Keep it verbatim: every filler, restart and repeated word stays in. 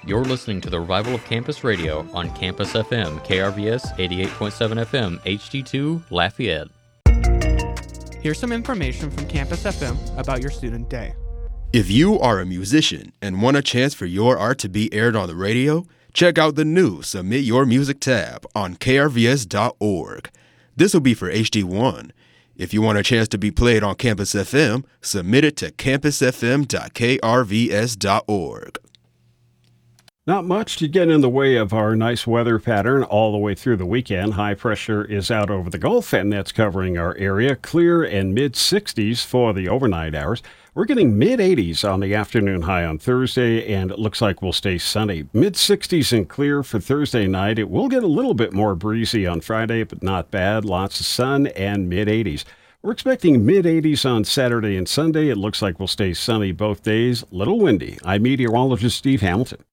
You're listening to the Revival of Campus Radio on Campus F M, K R V S eighty-eight point seven F M, H D two, Lafayette. Here's some information from Campus F M about your student day. If you are a musician and want a chance for your art to be aired on the radio, check out the new Submit Your Music tab on K R V S dot org. This will be for H D one. If you want a chance to be played on Campus F M, submit it to campus f m dot k r v s dot org. Not much to get in the way of our nice weather pattern all the way through the weekend. High pressure is out over the Gulf, and that's covering our area. Clear and mid sixties for the overnight hours. We're getting mid eighties on the afternoon high on Thursday, and it looks like we'll stay sunny. mid sixties and clear for Thursday night. It will get a little bit more breezy on Friday, but not bad. Lots of sun and mid eighties. We're expecting mid eighties on Saturday and Sunday. It looks like we'll stay sunny both days. Little windy. I'm meteorologist Steve Hamilton.